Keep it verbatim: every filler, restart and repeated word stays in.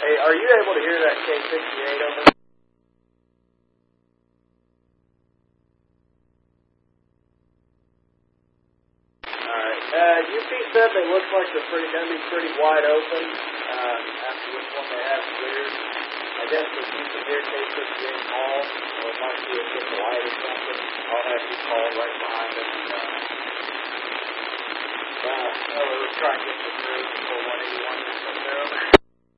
Hey, are you able to hear that K sixty-eight over? Alright, uh, U P said they look like they're pretty, going to be pretty wide open, uh, after this one they have cleared. I guess if you can hear K sixty-eight call, or it might be a good light or something, I'll have you call right behind us. Uh, uh, we'll try and get the through before one eighty-one gets up there over.